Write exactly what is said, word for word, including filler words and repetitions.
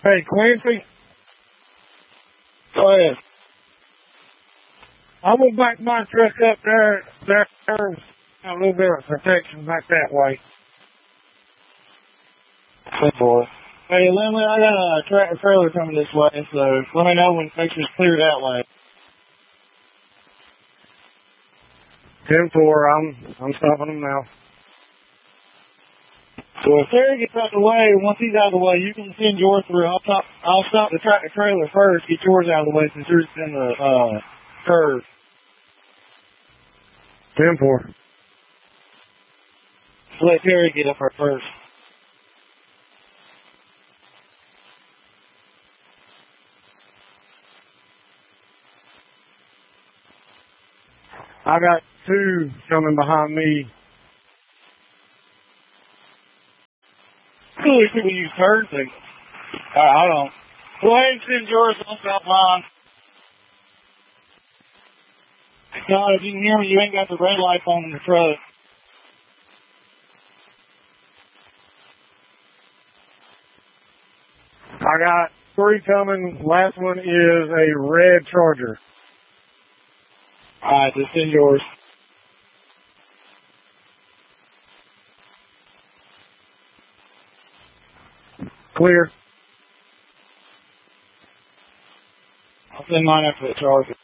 Hey, Quincy. Go ahead. I'm gonna back my truck up there. There's a little bit of protection back that way. Good boy. Hey, Lindley, I got a tractor trailer coming this way, so let me know when it makes it clear that way. ten four, I'm, I'm stopping them now. So if Terry gets out of the way, once he's out of the way, you can send yours through. I'll stop, I'll stop the tractor trailer first, get yours out of the way since yours is in the, uh, curve. ten four. So let Terry get up there first. I got two coming behind me. Really, people use turn signals. Alright, hold on. Go ahead and send yours on south line. God, if you can hear me, you ain't got the red light on in the truck. I got three coming. Last one is a red Charger. Alright, just send yours. Clear. I'll send mine after the Charger.